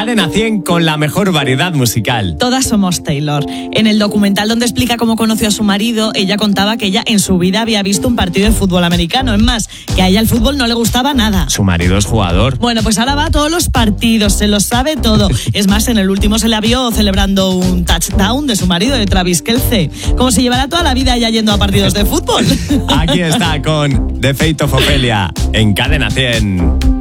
Cadena 100 con la mejor variedad musical. Todas somos Taylor. En el documental donde explica cómo conoció a su marido, ella contaba que ella en su vida había visto un partido de fútbol americano. Es más, que a ella el fútbol no le gustaba nada. Su marido es jugador. Bueno, pues ahora va a todos los partidos, se lo sabe todo. Es más, en el último se la vio celebrando un touchdown de su marido, de Travis Kelce. Como si llevara toda la vida ya yendo a partidos de fútbol. Aquí está con The Fate of Ophelia en Cadena 100.